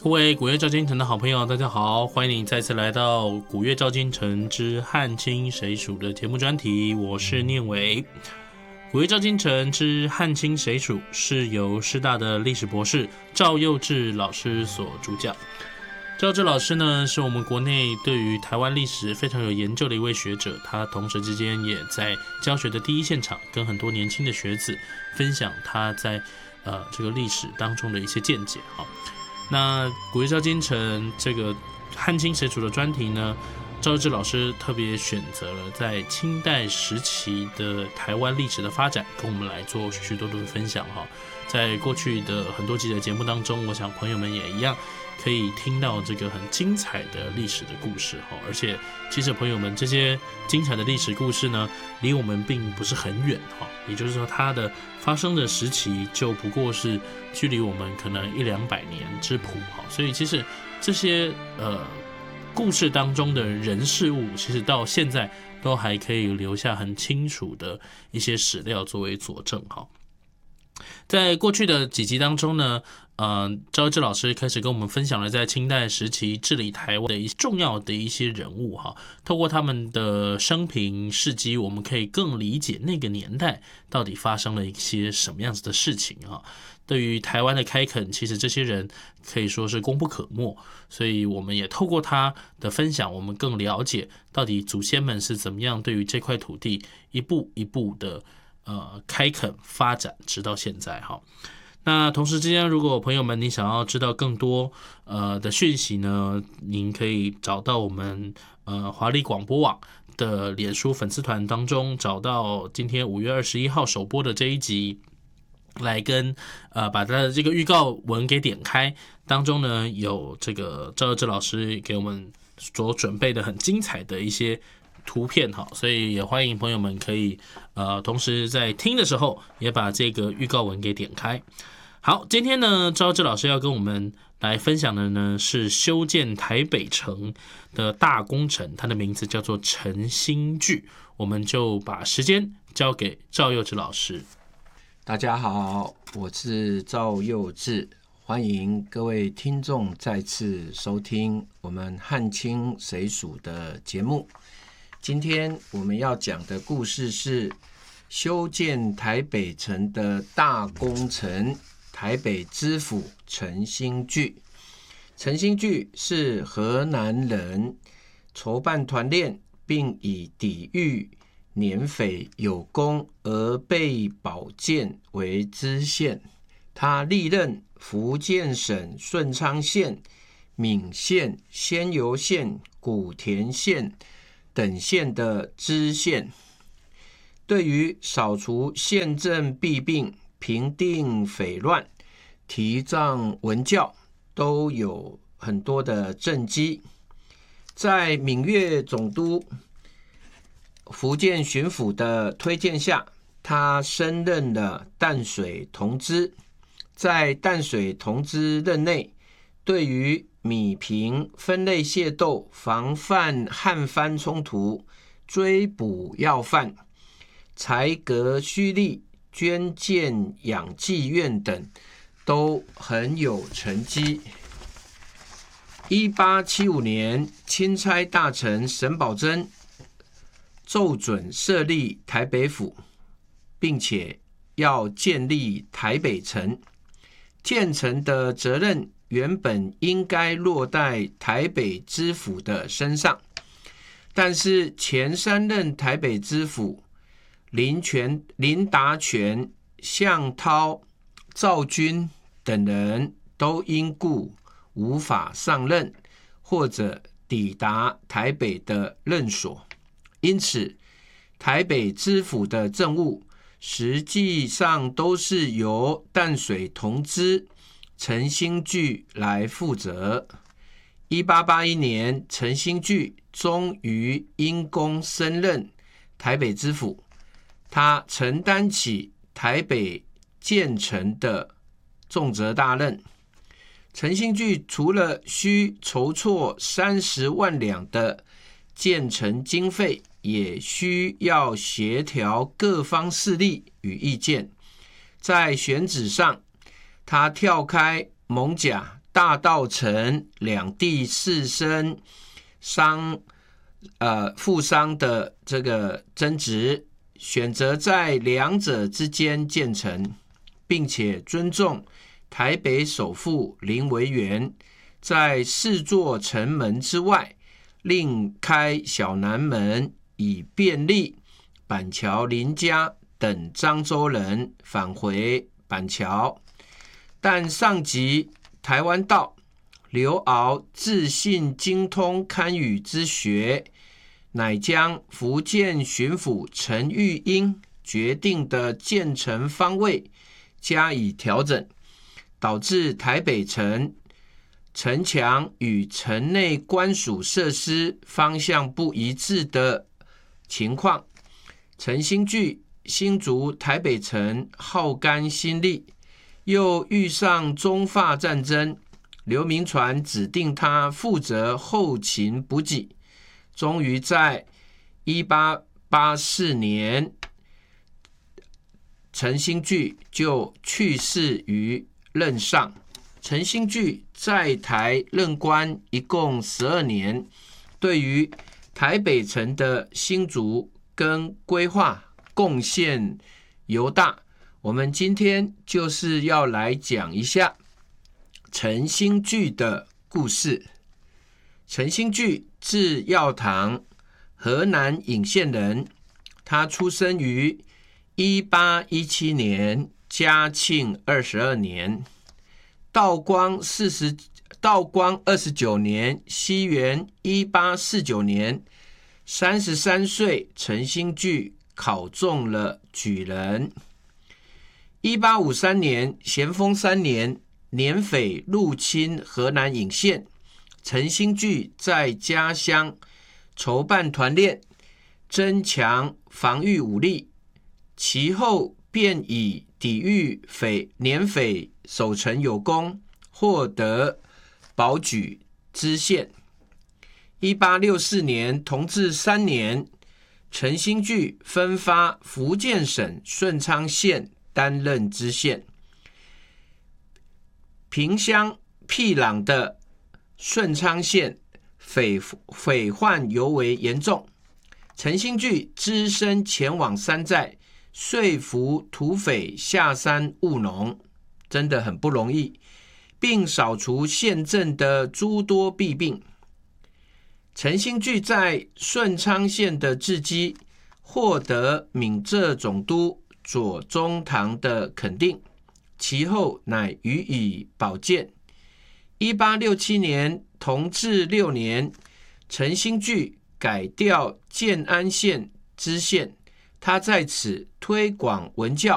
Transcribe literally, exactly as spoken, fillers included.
各位古月照今城的好朋友，大家好，欢迎你再次来到古月照今城之汉清谁属的节目专题，我是念伟。古月照今城之汉清谁属是由师大的历史博士赵佑志老师所主讲。赵佑志老师呢，是我们国内对于台湾历史非常有研究的一位学者，他同时之间也在教学的第一现场，跟很多年轻的学子分享他在呃这个历史当中的一些见解。好，那古月照今城这个汉清谁属的专题呢，赵佑志老师特别选择了在清代时期的台湾历史的发展，跟我们来做许许多多的分享哈。在过去的很多集的节目当中，我想朋友们也一样可以听到这个很精彩的历史的故事哈。而且其实朋友们，这些精彩的历史故事呢，离我们并不是很远哈。也就是说，它的发生的时期就不过是距离我们可能一两百年之谱哈。所以其实这些呃故事当中的人事物，其实到现在都还可以留下很清楚的一些史料作为佐证哈。在过去的几集当中呢，呃，赵佑志老师开始跟我们分享了在清代时期治理台湾的一些重要的一些人物哈，透过他们的生平事迹，我们可以更理解那个年代到底发生了一些什么样子的事情哈。对于台湾的开垦，其实这些人可以说是功不可没，所以我们也透过他的分享，我们更了解到底祖先们是怎么样对于这块土地一步一步的呃开垦发展，直到现在哈。那同时之间，如果朋友们你想要知道更多呃的讯息呢，您可以找到我们呃华丽广播网的脸书粉丝团当中，找到今天五月二十一号首播的这一集，来跟呃把他的这个预告文给点开，当中呢有这个赵佑志老师给我们所准备的很精彩的一些图片哈，所以也欢迎朋友们可以呃同时在听的时候也把这个预告文给点开。好，今天呢赵佑志老师要跟我们来分享的呢是修建台北城的大工程，它的名字叫做陈兴聚，我们就把时间交给赵佑志老师。 大家好，我是赵佑志，欢迎各位听众再次收听我们汉清谁属的节目。今天我们要讲的故事是修建台北城的大工程，台北知府陈兴聚。陈兴聚是河南人，筹办团练，并以抵御捻匪有功而被保荐为知县。他历任福建省顺昌县、闽县、仙游县、古田县等县的知县，对于扫除县政弊病、平定匪乱、提倡文教都有很多的政绩。在闽粤总督、福建巡抚的推荐下，他升任了淡水同知。在淡水同知任内，对于米平、分类械斗、防范汉番冲突、追捕要犯、裁革蓄力、捐建养济院等都很有成绩。一八七五年，钦差大臣沈葆桢奏准设立台北府，并且要建立台北城。建成的责任原本应该落在台北知府的身上，但是前三任台北知府林权、林达权、向涛、赵军等人都因故无法上任，或者抵达台北的任所，因此台北知府的政务实际上都是由淡水同知陈兴聚来负责。一八八一年，陈兴聚终于因功升任台北知府，他承担起台北建成的重责大任。陈兴聚除了需筹措三十万两的建成经费，也需要协调各方势力与意见。在选址上，他跳开艋舺、 大稻埕两地士绅商呃富商的这个争执，选择在两者之间建城，并且尊重台北首富林维源在四座城门之外另开小南门，以便利板桥林家等漳州人返回板桥。但上级台湾道刘骜自信精通堪舆之学，乃将福建巡抚陈玉英决定的建城方位加以调整，导致台北城城墙与城内官署设施方向不一致的情况。陈兴聚新竹台北城耗干心力，又遇上中法战争，刘铭传指定他负责后勤补给，终于在一八八四年陈兴聚就去世于任上。陈兴聚在台任官一共十二年，对于台北城的新竹跟规划贡献尤大。我们今天就是要来讲一下陈兴聚的故事。陈兴聚字耀堂，河南颍县人，他出生于一八一七年嘉庆二十二年。道光四十道光二十九年，西元一八四九年，三十三岁，陈兴聚考中了举人。一八五三年，咸丰三年，捻匪入侵河南颍县，陈兴聚在家乡筹办团练，增强防御武力，其后便以抵御匪捻匪守城有功，获得保举知县。一八六四年，同治三年，陈兴聚分发福建省顺昌县担任知县。萍乡僻壤的顺昌县匪匪患尤为严重，陈兴聚只身前往山寨，说服土匪下山务农，真的很不容易，并扫除县政的诸多弊病。陈兴聚在顺昌县的事迹获得闽浙总督左宗棠的肯定，其后乃予以保荐。一八六七年，同治六年，陈兴聚改调建安县知县，他在此推广文教，